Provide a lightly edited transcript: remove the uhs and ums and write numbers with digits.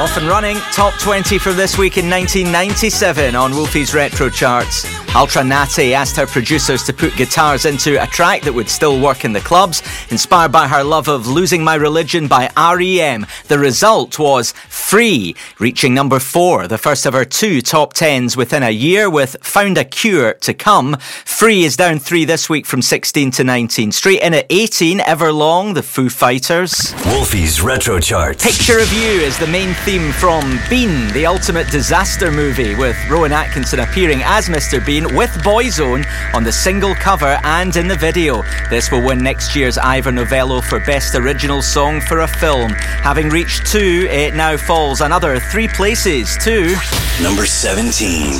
Off and running, top 20 from this week in 1997 on Wolfie's Retro Charts. Ultra Natty asked her producers to put guitars into a track that would still work in the clubs, inspired by her love of Losing My Religion by R.E.M. The result was Free, reaching number 4, the first of her 2 top 10s within a year, with Found a Cure to come. Free is down 3 this week from 16 to 19. Straight in at 18, Everlong, the Foo Fighters. Wolfie's Retro Charts. Picture of You is the main theme from Bean, the ultimate disaster movie, with Rowan Atkinson appearing as Mr. Bean with Boyzone on the single cover and in the video. This will win next year's Ivor Novello for Best Original Song for a Film. Having reached 2, it now falls another 3 places to number 17.